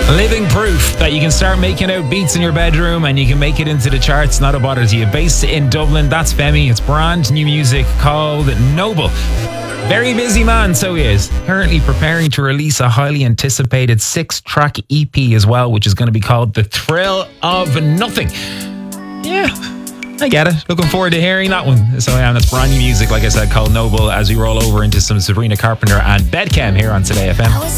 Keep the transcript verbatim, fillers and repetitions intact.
Living proof that you can start making out beats in your bedroom and you can make it into the charts, not a bother to you. Based in Dublin, that's Femi. It's brand new music called Noble. Very busy man, so he is. Currently preparing to release a highly anticipated six-track E P as well, which is going to be called The Thrill of Nothing. Yeah, I get it. Looking forward to hearing that one. So yeah, that's brand new music, like I said, called Noble, as we roll over into some Sabrina Carpenter and Bedchem here on Today F M.